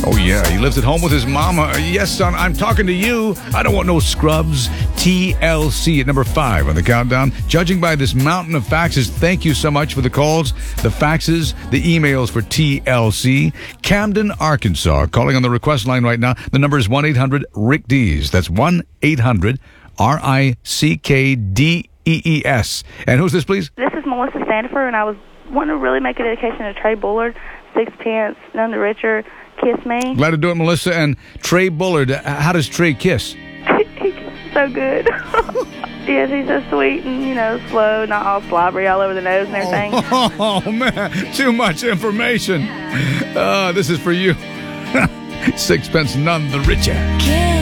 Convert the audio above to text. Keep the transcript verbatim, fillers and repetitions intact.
Oh, yeah. He lives at home with his mama. Yes, son, I'm talking to you. I don't want no scrubs. T L C at number five on the countdown. Judging by this mountain of faxes, thank you so much for the calls, the faxes, the emails for T L C. Camden, Arkansas, calling on the request line right now. The number is one eight hundred Rick Dees. That's one eight hundred R I C K D E E S. And who's this, please? This is Melissa Sandiford, and I was wanting to really make a dedication to Trey Bullard, Sixpence, None the Richer, Kiss Me. Glad to do it, Melissa. And Trey Bullard, how does Trey kiss? He's so good. Yes, he's so sweet and, you know, slow, not all slobbery all over the nose and everything. Oh, oh man, too much information. Uh, this is for you. Sixpence, None the Richer.